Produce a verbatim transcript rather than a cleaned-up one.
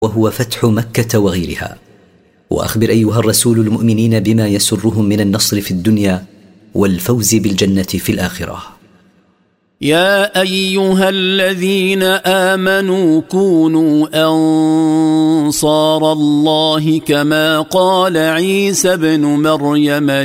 وهو فتح مكة وغيرها. وأخبر أيها الرسول المؤمنين بما يسرهم من النصر في الدنيا والفوز بالجنة في الآخرة. يا أيها الذين آمنوا كونوا أنصار الله كما قال عيسى ابن مريم